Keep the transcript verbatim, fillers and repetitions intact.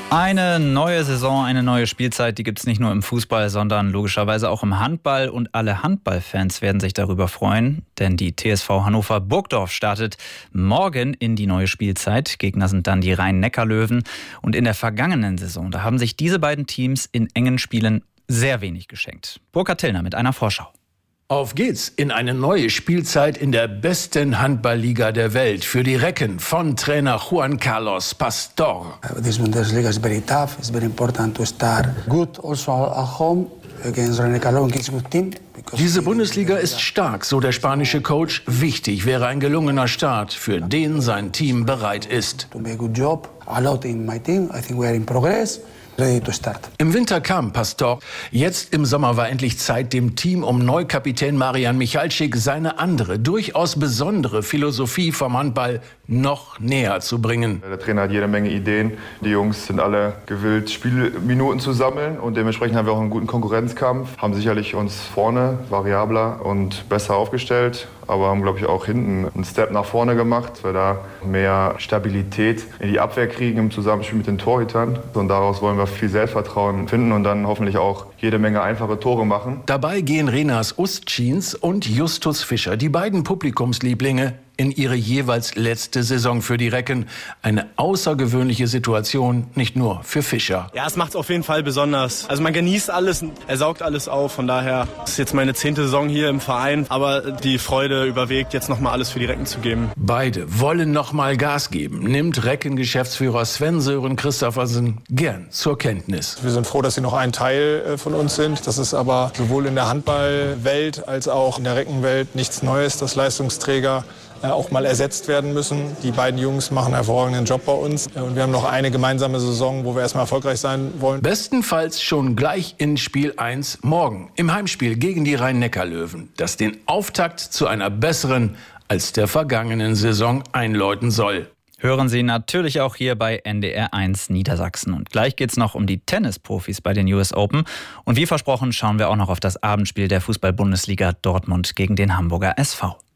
Eine neue Saison, eine neue Spielzeit, die gibt es nicht nur im Fußball, sondern logischerweise auch im Handball. Und alle Handballfans werden sich darüber freuen, denn die T S V Hannover Burgdorf startet morgen in die neue Spielzeit. Gegner sind dann die Rhein-Neckar-Löwen. Und in der vergangenen Saison, da haben sich diese beiden Teams in engen Spielen sehr wenig geschenkt. Burkhard Tillner mit einer Vorschau. Auf geht's in eine neue Spielzeit in der besten Handballliga der Welt für die Recken von Trainer Juan Carlos Pastor. This Bundesliga is very tough. It's very important to start good also at home against Rhein-Neckar-Löwen. It's a good team. Diese Bundesliga ist stark, so der spanische Coach. Wichtig wäre ein gelungener Start, für den sein Team bereit ist. To make a good job. A lot in my team. I think we are in progress. Ready to start. Im Winter kam Pastor. Jetzt im Sommer war endlich Zeit, dem Team um Neukapitän Marian Michalczyk seine andere, durchaus besondere Philosophie vom Handball noch näher zu bringen. Der Trainer hat jede Menge Ideen. Die Jungs sind alle gewillt, Spielminuten zu sammeln. Und dementsprechend haben wir auch einen guten Konkurrenzkampf. Haben sicherlich uns vorne variabler und besser aufgestellt. Aber haben, glaube ich, auch hinten einen Step nach vorne gemacht, dass wir da mehr Stabilität in die Abwehr kriegen im Zusammenspiel mit den Torhütern. Und daraus wollen wir viel Selbstvertrauen finden und dann hoffentlich auch jede Menge einfache Tore machen. Dabei gehen Renas Ustschins und Justus Fischer, die beiden Publikumslieblinge, in ihre jeweils letzte Saison für die Recken. Eine außergewöhnliche Situation, nicht nur für Fischer. Ja, es macht es auf jeden Fall besonders. Also man genießt alles, er saugt alles auf. Von daher ist jetzt meine zehnte Saison hier im Verein. Aber die Freude überwiegt, jetzt nochmal alles für die Recken zu geben. Beide wollen nochmal Gas geben, nimmt Recken-Geschäftsführer Sven-Sören Christophersen gern zur Kenntnis. Wir sind froh, dass Sie noch ein Teil von uns sind. Das ist aber sowohl in der Handballwelt als auch in der Reckenwelt nichts Neues, dass Leistungsträger auch mal ersetzt werden müssen. Die beiden Jungs machen einen hervorragenden Job bei uns. Und wir haben noch eine gemeinsame Saison, wo wir erstmal erfolgreich sein wollen. Bestenfalls schon gleich in Spiel eins morgen. Im Heimspiel gegen die Rhein-Neckar-Löwen. Das den Auftakt zu einer besseren als der vergangenen Saison einläuten soll. Hören Sie natürlich auch hier bei N D R eins Niedersachsen. Und gleich geht's noch um die Tennisprofis bei den U S Open. Und wie versprochen schauen wir auch noch auf das Abendspiel der Fußball-Bundesliga Dortmund gegen den Hamburger S V.